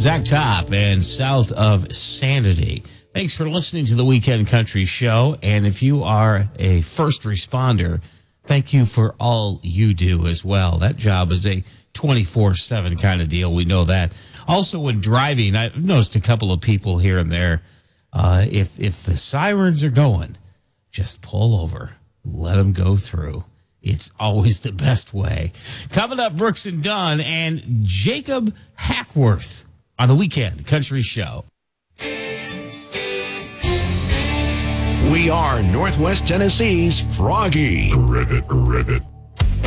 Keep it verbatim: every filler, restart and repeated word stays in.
Zach Top and South of Sanity. Thanks for listening to the Weekend Country Show. And if you are a first responder, thank you for all you do as well. That job is a twenty-four seven kind of deal. We know that. Also, when driving, I've noticed a couple of people here and there. Uh, if if the sirens are going, just pull over. Let them go through. It's always the best way. Coming up, Brooks and Dunn and Jacob Hackworth on the Weekend Country Show. We are Northwest Tennessee's Froggy. Ribbit, ribbit.